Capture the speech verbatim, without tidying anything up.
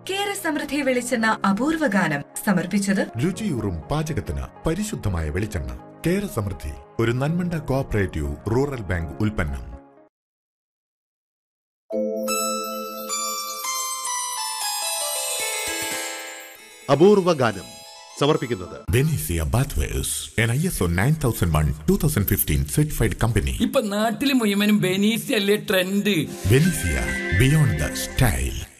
കേര സമൃദ്ധി വെളിച്ചെണ്ണ അപൂർവ ഗാനം സമർപ്പിച്ചത് രുചിയൂറും പാചകത്തിന് പരിശുദ്ധമായ വെളിച്ചെണ്ണ. കേര സമൃദ്ധി, ഒരു നന്മണ്ട കോഓപ്പറേറ്റീവ് റൂറൽ ബാങ്ക് ഉൽപ്പന്നം. അപൂർവ ഗാനം സമർപ്പിക്കുന്നത് ബെനീസിയ ബാത്വേഴ്സ്, an I S O nine thousand one twenty fifteen certified company. ഇപ്പൊ നാട്ടില് മുഴുവനും ബെനീസിയ അല്ലേ ട്രെൻഡ്. ബെനീസിയ, beyond the style.